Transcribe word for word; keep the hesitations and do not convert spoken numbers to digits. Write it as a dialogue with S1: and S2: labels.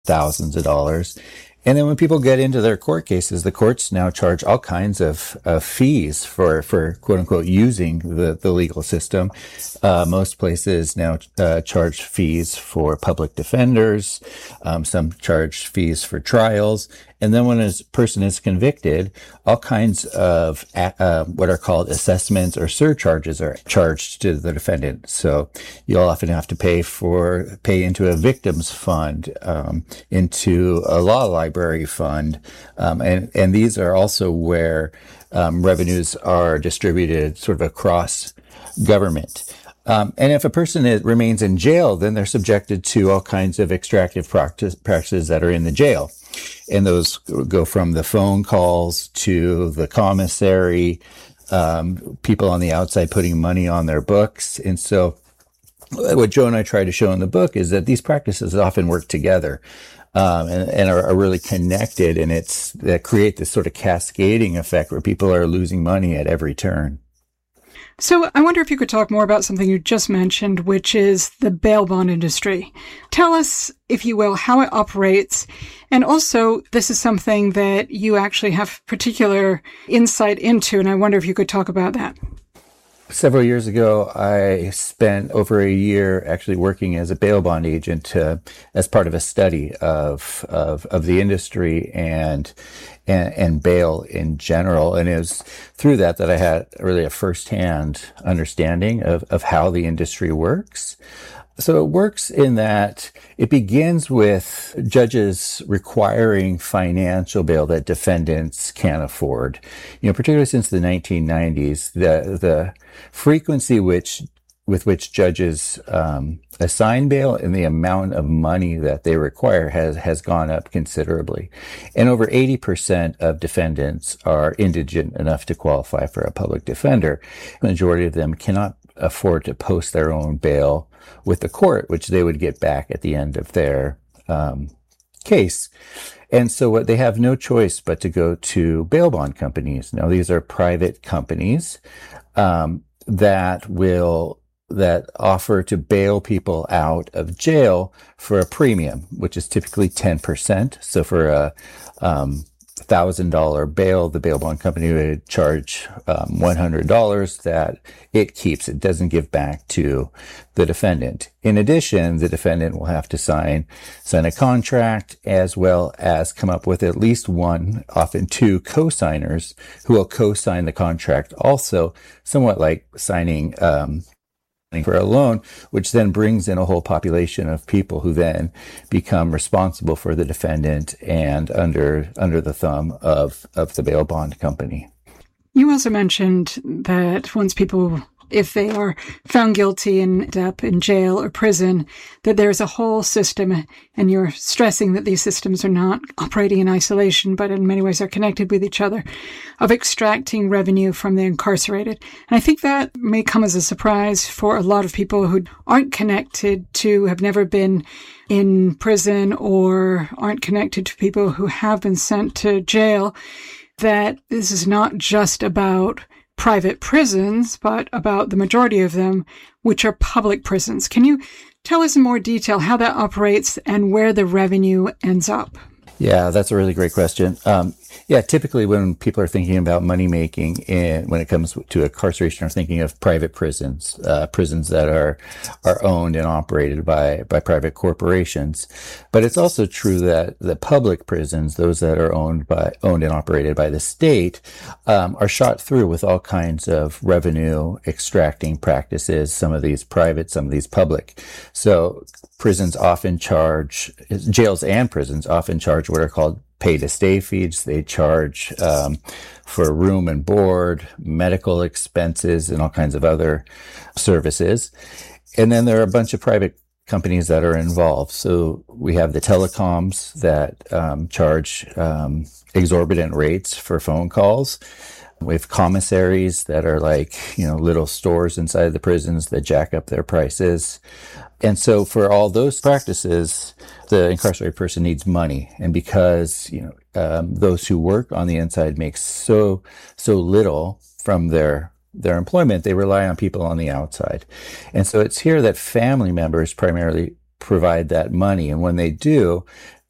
S1: thousands of dollars. And then when people get into their court cases, the courts now charge all kinds of, of fees for, for quote unquote using the, the legal system. Uh, most places now uh, charge fees for public defenders. Um, some charge fees for trials. And then when a person is convicted, all kinds of uh, what are called assessments or surcharges are charged to the defendant. So you'll often have to pay for pay into a victims fund, um, into a law library fund, um, and and these are also where um, revenues are distributed sort of across government. Um, and if a person is, remains in jail, then they're subjected to all kinds of extractive practice, practices that are in the jail. And those go from the phone calls to the commissary, um, people on the outside putting money on their books. And so what Joe and I try to show in the book is that these practices often work together. Um, and, and are, are really connected, and it's that create this sort of cascading effect where people are losing money at every turn.
S2: So I wonder if you could talk more about something you just mentioned, which is the bail bond industry. Tell us, if you will, how it operates. And also, this is something that you actually have particular insight into, and I wonder if you could talk about that.
S1: Several years ago, I spent over a year actually working as a bail bond agent uh, as part of a study of, of of the industry and, and and bail in general. And it was through that that I had really a firsthand understanding of, of how the industry works. So it works in that it begins with judges requiring financial bail that defendants can't afford. You know, particularly since the nineteen nineties, the the frequency which with which judges um, assign bail and the amount of money that they require has has gone up considerably. And over eighty percent of defendants are indigent enough to qualify for a public defender. The majority of them cannot afford to post their own bail with the court, which they would get back at the end of their um, case. And so what they have no choice but to go to bail bond companies. Now, these are private companies um, that will that offer to bail people out of jail for a premium, which is typically ten percent. So for a um, one thousand dollars bail, the bail bond company would charge um, one hundred dollars that it keeps. It doesn't give back to the defendant. In addition, the defendant will have to sign, sign a contract as well as come up with at least one, often two co-signers who will co-sign the contract also, somewhat like signing um, for a loan, which then brings in a whole population of people who then become responsible for the defendant and under under the thumb of, of the bail bond company.
S2: You also mentioned that once people, if they are found guilty and end up in jail or prison, that there's a whole system, and you're stressing that these systems are not operating in isolation, but in many ways are connected with each other, of extracting revenue from the incarcerated. And I think that may come as a surprise for a lot of people who aren't connected to, have never been in prison, or aren't connected to people who have been sent to jail, that this is not just about private prisons, but about the majority of them, which are public prisons. Can you tell us in more detail how that operates and where the revenue ends up?
S1: Yeah, that's a really great question. Um, yeah, typically when people are thinking about money making in, when it comes to incarceration, are thinking of private prisons, uh, prisons that are are owned and operated by by private corporations. But it's also true that the public prisons, those that are owned by owned and operated by the state, um, are shot through with all kinds of revenue extracting practices. Some of these private, some of these public. So prisons often charge, jails and prisons often charge what are called pay-to-stay fees. They charge um, for room and board, medical expenses, and all kinds of other services. And then there are a bunch of private companies that are involved. So we have the telecoms that um, charge um, exorbitant rates for phone calls. We have commissaries that are like, you know, little stores inside the prisons that jack up their prices. And so for all those practices, the incarcerated person needs money. And because, you know, um, those who work on the inside make so, so little from their their employment, they rely on people on the outside. And so it's here that family members primarily provide that money. And when they do,